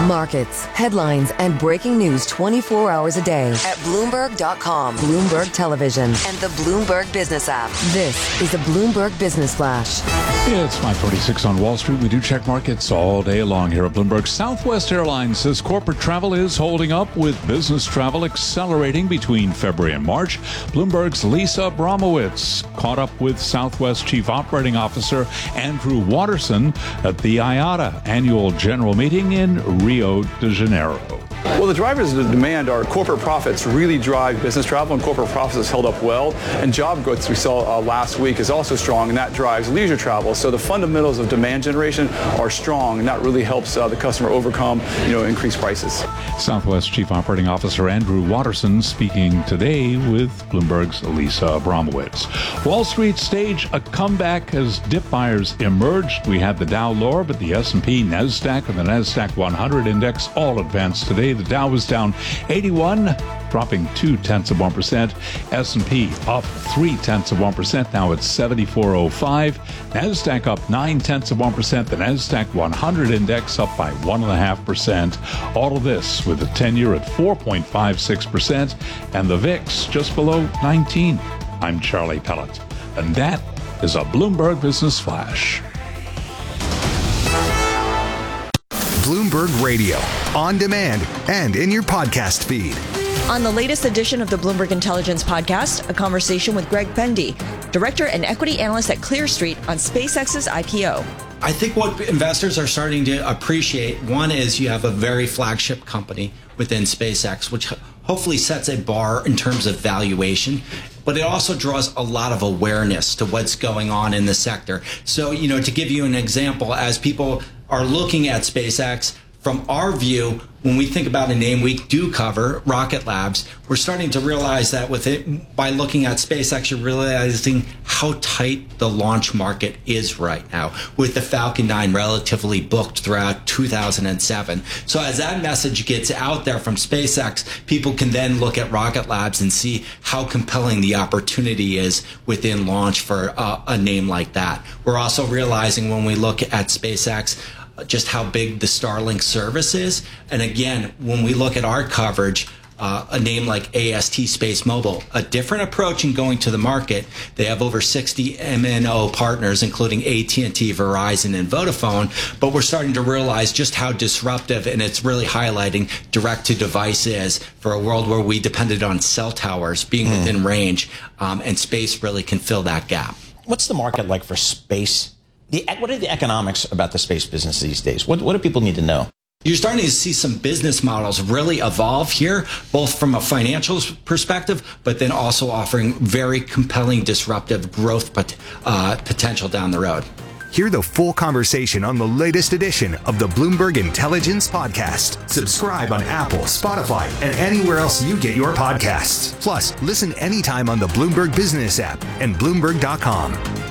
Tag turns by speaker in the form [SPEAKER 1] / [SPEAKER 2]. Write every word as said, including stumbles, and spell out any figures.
[SPEAKER 1] Markets, headlines, and breaking news twenty-four hours a day at Bloomberg dot com, Bloomberg Television, and the Bloomberg Business app. This is the Bloomberg Business Flash.
[SPEAKER 2] It's five twenty-six on Wall Street. We do check markets all day long here at Bloomberg. Southwest Airlines says corporate travel is holding up, with business travel accelerating between February and March. Bloomberg's Lisa Abramowitz caught up with Southwest Chief Operating Officer Andrew Watterson at the I A T A annual general meeting in Rio de Janeiro.
[SPEAKER 3] Well, the drivers of demand are corporate profits really drive business travel, and corporate profits has held up well. And job growth, as we saw uh, last week, is also strong, and that drives leisure travel. So the fundamentals of demand generation are strong, and that really helps uh, the customer overcome, you know, increased prices.
[SPEAKER 2] Southwest Chief Operating Officer Andrew Watterson speaking today with Bloomberg's Lisa Abramowitz. Wall Street staged a comeback as dip buyers emerged. We had the Dow lower, but the S and P, NASDAQ, and the NASDAQ one hundred index all advanced today. The Dow was down eighty-one, dropping two tenths of one percent. S and P up three tenths of one percent. Now it's seventy-four oh five. NASDAQ up nine tenths of one percent. The NASDAQ one hundred index up by one and a half percent. All of this with the ten-year at four point five six percent and the V I X just below nineteen. I'm Charlie Pellet, and that is a Bloomberg Business Flash.
[SPEAKER 4] Bloomberg Radio, on demand and in your podcast feed.
[SPEAKER 5] On the latest edition of the Bloomberg Intelligence Podcast, a conversation with Greg Pendy, Director and Equity Analyst at Clear Street, on SpaceX's I P O.
[SPEAKER 6] I think what investors are starting to appreciate, one is you have a very flagship company within SpaceX, which hopefully sets a bar in terms of valuation, but it also draws a lot of awareness to what's going on in the sector. So, you know, to give you an example, as people are looking at SpaceX, from our view, when we think about a name we do cover, Rocket Labs, we're starting to realize that with it, by looking at SpaceX, you're realizing how tight the launch market is right now, with the Falcon nine relatively booked throughout two thousand seven. So as that message gets out there from SpaceX, people can then look at Rocket Labs and see how compelling the opportunity is within launch for uh, a name like that. We're also realizing when we look at SpaceX, just how big the Starlink service is. And again, when we look at our coverage, uh, a name like A S T Space Mobile, a different approach in going to the market. They have over sixty M N O partners, including A T and T, Verizon, and Vodafone. But we're starting to realize just how disruptive, and it's really highlighting direct-to-device is for a world where we depended on cell towers being mm. within range, um, and space really can fill that gap.
[SPEAKER 7] What's the market like for space? The, what are the economics about the space business these days? What, what do people need to know?
[SPEAKER 6] You're starting to see some business models really evolve here, both from a financial perspective, but then also offering very compelling disruptive growth pot, uh, potential down the road.
[SPEAKER 4] Hear the full conversation on the latest edition of the Bloomberg Intelligence Podcast. Subscribe on Apple, Spotify, and anywhere else you get your podcasts. Plus, listen anytime on the Bloomberg Business app and Bloomberg dot com.